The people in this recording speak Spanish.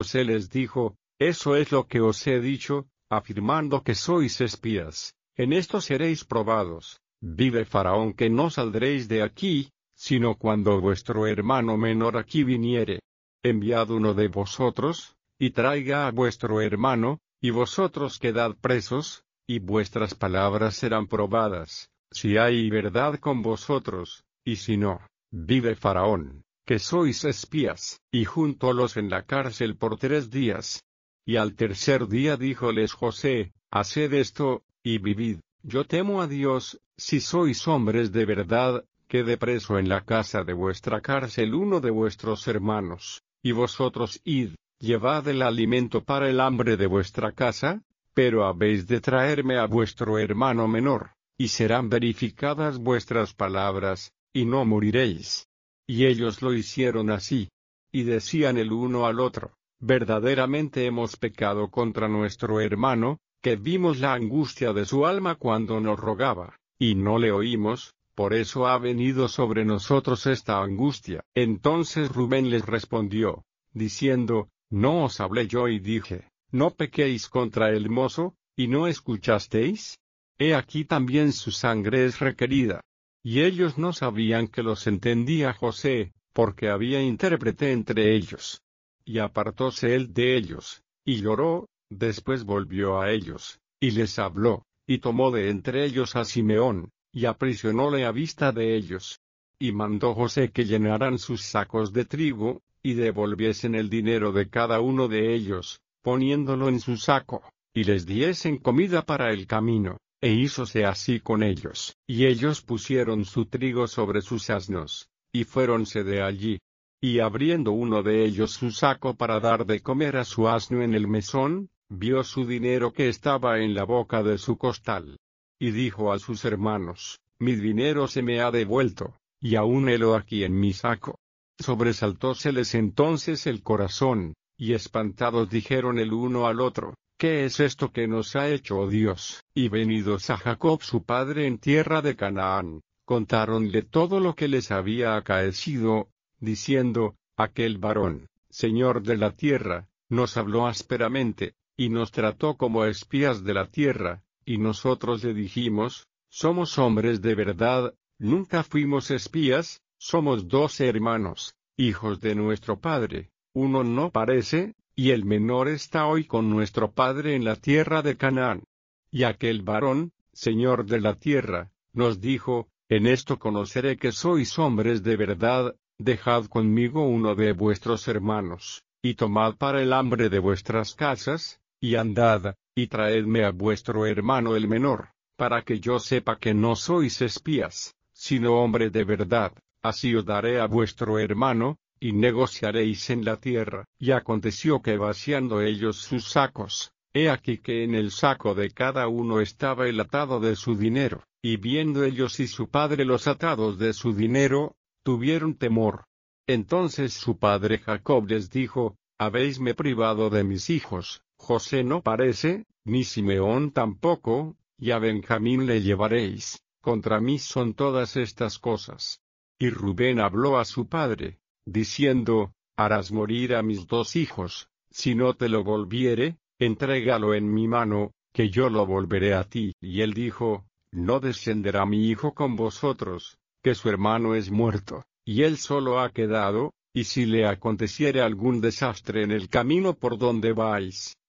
José les dijo: Eso es lo que os he dicho, afirmando que sois espías. En esto seréis probados. Vive Faraón que no saldréis de aquí, sino cuando vuestro hermano menor aquí viniere. Enviad uno de vosotros, y traiga a vuestro hermano, y vosotros quedad presos, y vuestras palabras serán probadas, si hay verdad con vosotros, y si no. Vive Faraón, que sois espías, y júntolos en la cárcel por 3 días. Y al tercer día díjoles José: Haced esto, y vivid. Yo temo a Dios, si sois hombres de verdad, quede preso en la casa de vuestra cárcel uno de vuestros hermanos, y vosotros id, llevad el alimento para el hambre de vuestra casa, pero habéis de traerme a vuestro hermano menor, y serán verificadas vuestras palabras, y no moriréis. Y ellos lo hicieron así. Y decían el uno al otro: Verdaderamente hemos pecado contra nuestro hermano, que vimos la angustia de su alma cuando nos rogaba, y no le oímos, por eso ha venido sobre nosotros esta angustia. Entonces Rubén les respondió, diciendo: ¿No os hablé yo y dije, no pequéis contra el mozo, y no escuchasteis? He aquí también su sangre es requerida. Y ellos no sabían que los entendía José, porque había intérprete entre ellos. Y apartóse él de ellos, y lloró. Después volvió a ellos, y les habló, y tomó de entre ellos a Simeón, y aprisionóle a vista de ellos. Y mandó José que llenaran sus sacos de trigo, y devolviesen el dinero de cada uno de ellos, poniéndolo en su saco, y les diesen comida para el camino, e hízose así con ellos. Y ellos pusieron su trigo sobre sus asnos, y fuéronse de allí. Y abriendo uno de ellos su saco para dar de comer a su asno en el mesón, vio su dinero que estaba en la boca de su costal. Y dijo a sus hermanos: Mi dinero se me ha devuelto, y aún helo aquí en mi saco. Sobresaltóseles entonces el corazón, y espantados dijeron el uno al otro: ¿Qué es esto que nos ha hecho, oh Dios? Y venidos a Jacob su padre en tierra de Canaán, contáronle todo lo que les había acaecido, diciendo: Aquel varón, señor de la tierra, nos habló ásperamente, y nos trató como espías de la tierra, y nosotros le dijimos: Somos hombres de verdad, nunca fuimos espías, somos 12 hermanos, hijos de nuestro padre, uno no parece, y el menor está hoy con nuestro padre en la tierra de Canaán. Y aquel varón, señor de la tierra, nos dijo: En esto conoceré que sois hombres de verdad. Dejad conmigo uno de vuestros hermanos, y tomad para el hambre de vuestras casas, y andad, y traedme a vuestro hermano el menor, para que yo sepa que no sois espías, sino hombre de verdad. Así os daré a vuestro hermano, y negociaréis en la tierra. Y aconteció que vaciando ellos sus sacos, he aquí que en el saco de cada uno estaba el atado de su dinero, y viendo ellos y su padre los atados de su dinero, tuvieron temor. Entonces su padre Jacob les dijo: Habéisme privado de mis hijos, José no parece, ni Simeón tampoco, y a Benjamín le llevaréis. Contra mí son todas estas cosas. Y Rubén habló a su padre, diciendo: Harás morir a mis 2 hijos, si no te lo volviere, entrégalo en mi mano, que yo lo volveré a ti. Y él dijo: No descenderá mi hijo con vosotros, que su hermano es muerto, y él solo ha quedado, y si le aconteciere algún desastre en el camino por donde vais,